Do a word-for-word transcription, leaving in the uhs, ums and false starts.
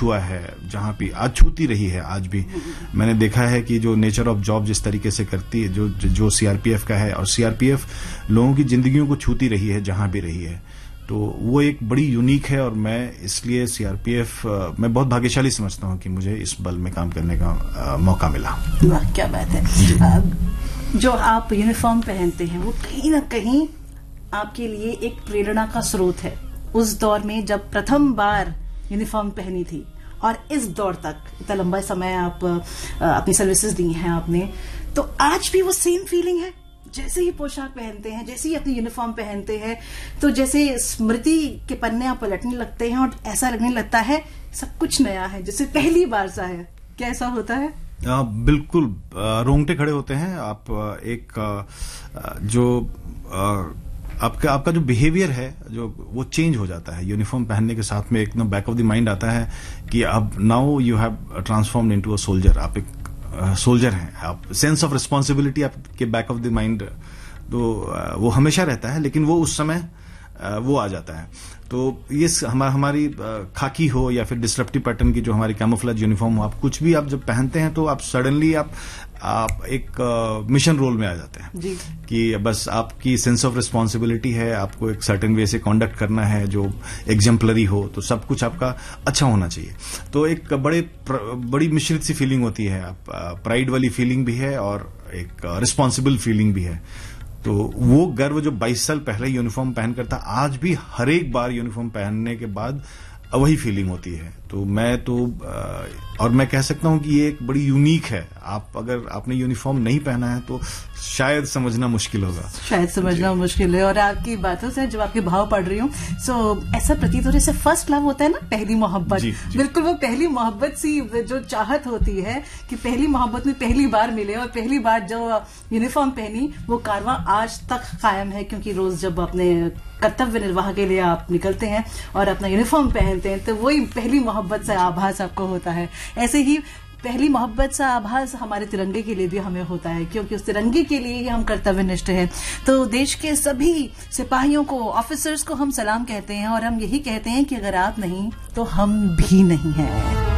छुआ है, जहां भी आज छूती रही है, आज भी मैंने देखा है कि जो नेचर ऑफ जॉब जिस तरीके से करती है, जो जो सीआरपीएफ का है, और सीआरपीएफ लोगों की जिंदगियों को छूती रही है जहां भी रही है, तो वो एक बड़ी यूनिक है। और मैं इसलिए सीआरपीएफ मैं बहुत भाग्यशाली समझता हूं कि मुझे इस बल में काम करने का आ, मौका मिला। वाह, क्या बात है। जो आप यूनिफॉर्म पहनते हैं वो कहीं ना कहीं आपके लिए एक प्रेरणा का स्रोत है। उस दौर में जब प्रथम बार यूनिफॉर्म पहनी थी और इस दौर तक इतना लंबा समय आप अपनी सर्विसेज दी हैं आपने, तो आज भी वो सेम फीलिंग है? जैसे ही पोशाक पहनते हैं, जैसे ही अपनी यूनिफॉर्म पहनते हैं, तो जैसे स्मृति के पन्ने आप पलटने लगते हैं और ऐसा लगने लगता है सब कुछ नया है, जैसे पहली बार सा है। क्या ऐसा होता है? आ, बिल्कुल, रोंगटे खड़े होते हैं। आप एक आ, जो आ, आपका आपका जो बिहेवियर है जो वो चेंज हो जाता है यूनिफॉर्म पहनने के साथ में। एक ना बैक ऑफ द माइंड आता है कि अब now you have transformed into a soldier. आप एक सोल्जर हैं, आप सेंस ऑफ रिस्पॉन्सिबिलिटी आपके बैक ऑफ द माइंड तो वो हमेशा रहता है, लेकिन वो उस समय वो आ जाता है। तो ये हमारी खाकी हो या फिर डिसरप्टिव पैटर्न की जो हमारी कैमोफ्लेज यूनिफॉर्म हो, आप कुछ भी आप जब पहनते हैं तो आप सडनली आप आप एक मिशन रोल में आ जाते हैं जी। कि बस आपकी सेंस ऑफ रिस्पॉन्सिबिलिटी है, आपको एक सर्टेन वे से कॉन्डक्ट करना है जो एग्जाम्पलरी हो, तो सब कुछ आपका अच्छा होना चाहिए। तो एक बड़े बड़ी मिश्रित सी फीलिंग होती है, आप प्राइड वाली फीलिंग भी है और एक रिस्पॉन्सिबल फीलिंग भी है। तो वो गर्व जो बाईस साल पहले यूनिफॉर्म पहनकर था, आज भी हर एक बार यूनिफॉर्म पहनने के बाद वही फीलिंग होती है। तो मैं तो और मैं कह सकता हूं कि ये एक बड़ी यूनिक है। आप अगर आपने यूनिफॉर्म नहीं पहना है तो शायद समझना मुश्किल होगा, शायद समझना मुश्किल है। और आपकी बातों से जब आपके भाव पढ़ रही हूँ, सो ऐसा प्रतीत हो रहा है जैसे फर्स्ट लव होता है ना, पहली मोहब्बत। बिल्कुल वो पहली मोहब्बत सी जो चाहत होती है कि पहली मोहब्बत में पहली बार मिले, और पहली बार जो यूनिफॉर्म पहनी वो कारवां आज तक कायम है। क्योंकि रोज जब अपने कर्तव्य निर्वाह के लिए आप निकलते हैं और अपना यूनिफॉर्म पहनते हैं, तो वही पहली मोहब्बत से आभास आपको होता है। ऐसे ही पहली मोहब्बत सा आभास हमारे तिरंगे के लिए भी हमें होता है, क्योंकि उस तिरंगे के लिए ही हम कर्तव्यनिष्ठ हैं। तो देश के सभी सिपाहियों को, ऑफिसर्स को हम सलाम कहते हैं, और हम यही कहते हैं कि अगर आप नहीं तो हम भी नहीं हैं।